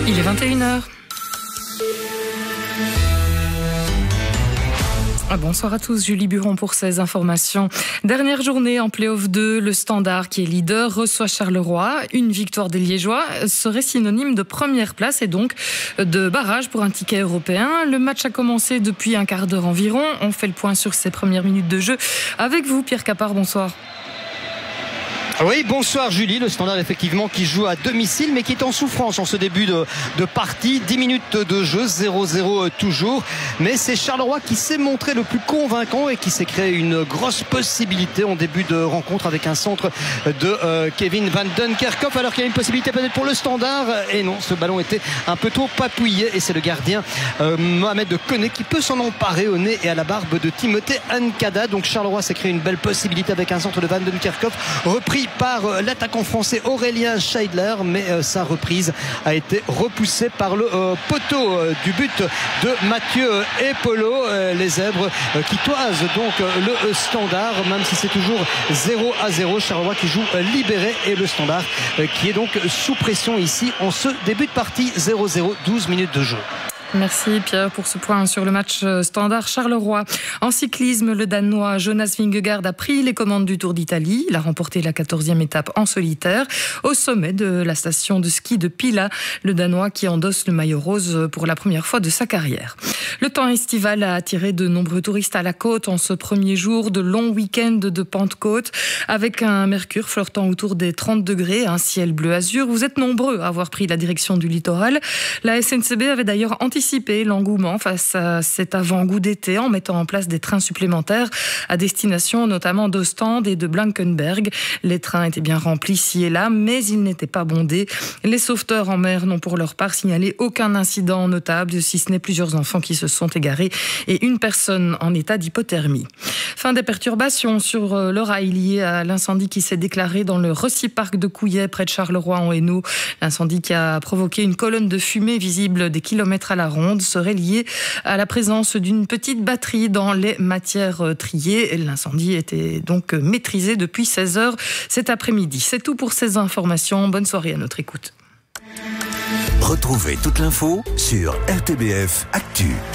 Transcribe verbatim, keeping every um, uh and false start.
Il est vingt et une heures. Bonsoir à tous, Julie Buron pour ces informations. Dernière journée en play-off deux, le Standard qui est leader reçoit Charleroi. Une victoire des Liégeois serait synonyme de première place et donc de barrage pour un ticket européen. Le match a commencé depuis un quart d'heure environ. On fait le point sur ces premières minutes de jeu avec vous, Pierre Capard, bonsoir. Oui, bonsoir Julie, le Standard effectivement qui joue à domicile mais qui est en souffrance en ce début de, de partie. dix minutes de jeu, zéro zéro toujours, mais c'est Charleroi qui s'est montré le plus convaincant et qui s'est créé une grosse possibilité en début de rencontre avec un centre de euh, Kevin Van Dunkerkhoff, alors qu'il y a une possibilité peut-être pour le Standard, et non, ce ballon était un peu trop appuyé et c'est le gardien euh, Mohamed Koné qui peut s'en emparer au nez et à la barbe de Timothée Nkada. Donc Charleroi s'est créé une belle possibilité avec un centre de Van Dunkerkhoff repris par l'attaquant français Aurélien Scheidler, mais sa reprise a été repoussée par le poteau du but de Mathieu Epolo. Les Zèbres qui toisent donc le Standard, même si c'est toujours zéro à zéro. Charleroi qui joue libéré et le Standard qui est donc sous pression ici en ce début de partie. Zéro zéro, douze minutes de jeu. Merci Pierre pour ce point sur le match Standard Charleroi. En cyclisme, le Danois Jonas Vingegaard a pris les commandes du Tour d'Italie. Il a remporté la quatorzième étape en solitaire au sommet de la station de ski de Pila. Le Danois qui endosse le maillot rose pour la première fois de sa carrière. Le temps estival a attiré de nombreux touristes à la côte en ce premier jour de long week-end de Pentecôte avec un mercure flirtant autour des trente degrés, un ciel bleu azur. Vous êtes nombreux à avoir pris la direction du littoral. La S N C B avait d'ailleurs anticipé l'engouement face à cet avant-goût d'été en mettant en place des trains supplémentaires à destination notamment d'Ostende et de Blankenberg. Les trains étaient bien remplis ici et là, mais ils n'étaient pas bondés. Les sauveteurs en mer n'ont pour leur part signalé aucun incident notable, si ce n'est plusieurs enfants qui se sont égarés et une personne en état d'hypothermie. Fin des perturbations sur le rail lié à l'incendie qui s'est déclaré dans le Rossi Park de Couillet près de Charleroi en Hainaut. L'incendie qui a provoqué une colonne de fumée visible des kilomètres à la ronde serait lié à la présence d'une petite batterie dans les matières triées. L'incendie était donc maîtrisé depuis seize heures cet après-midi. C'est tout pour ces informations. Bonne soirée à notre écoute. Retrouvez toute l'info sur R T B F Actu.